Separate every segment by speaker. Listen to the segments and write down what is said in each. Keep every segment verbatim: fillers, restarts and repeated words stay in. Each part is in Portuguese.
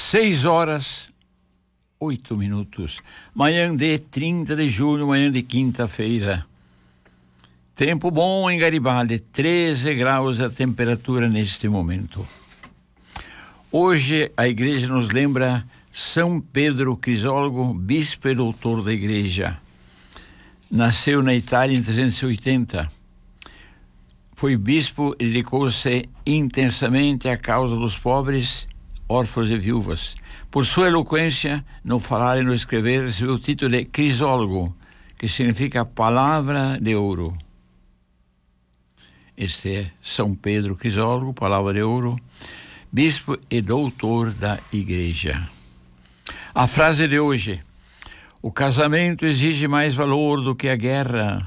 Speaker 1: Seis horas, oito minutos. Manhã de trinta de julho, manhã de quinta-feira. Tempo bom em Garibaldi, treze graus a temperatura neste momento. Hoje a igreja nos lembra São Pedro Crisólogo, bispo e doutor da igreja. Nasceu na Itália em trezentos e oitenta. Foi bispo e dedicou-se intensamente à causa dos pobres, órfãos e viúvas. Por sua eloquência no falar e no escrever, recebeu o título de Crisólogo, que significa palavra de ouro. Este é São Pedro Crisólogo, palavra de ouro, bispo e doutor da igreja. A frase de hoje: o casamento exige mais valor do que a guerra.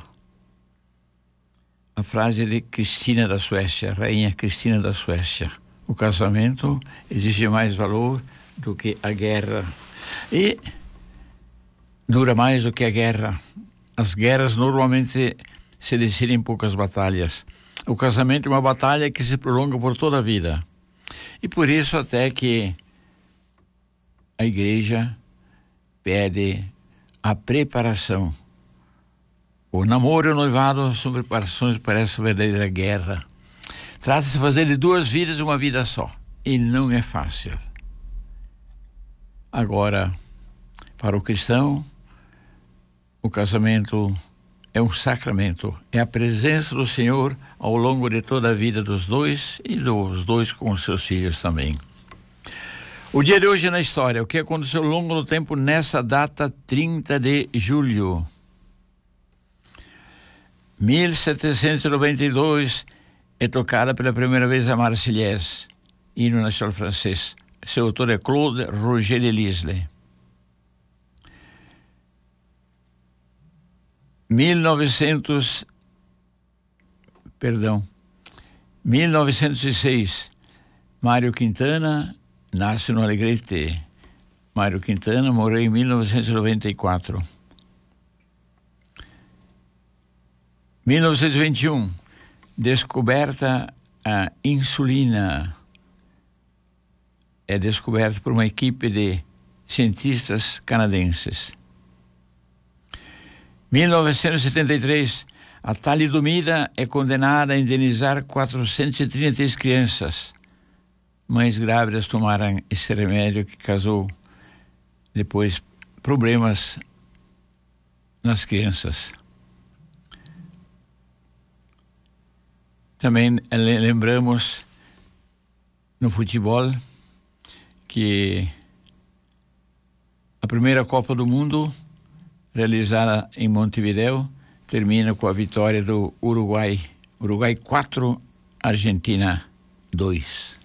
Speaker 1: A frase de Cristina da Suécia, rainha Cristina da Suécia. O casamento exige mais valor do que a guerra. E dura mais do que a guerra. As guerras normalmente se decidem em poucas batalhas. O casamento é uma batalha que se prolonga por toda a vida. E por isso até que a igreja pede a preparação. O namoro e o noivado são preparações para essa verdadeira guerra. Trata-se de fazer de duas vidas uma vida só. E não é fácil. Agora, para o cristão, o casamento é um sacramento. É a presença do Senhor ao longo de toda a vida dos dois e dos dois com os seus filhos também. O dia de hoje na história, o que aconteceu ao longo do tempo nessa data trinta de julho. mil setecentos e noventa e dois é tocada pela primeira vez a Marseillaise, hino nacional francês. Seu autor é Claude Roger de Lisle. mil e novecentos, perdão, mil novecentos e seis, Mário Quintana nasce no Alegrete. Mário Quintana morreu em mil novecentos e noventa e quatro. mil novecentos e vinte e um, descoberta a insulina. É descoberta por uma equipe de cientistas canadenses. mil novecentos e setenta e três, a talidomida é condenada a indenizar quatrocentas e trinta e três crianças. Mães grávidas tomaram esse remédio que causou depois problemas nas crianças. Também lembramos no futebol que a primeira Copa do Mundo, realizada em Montevideo, termina com a vitória do Uruguai. Uruguai quatro, Argentina dois.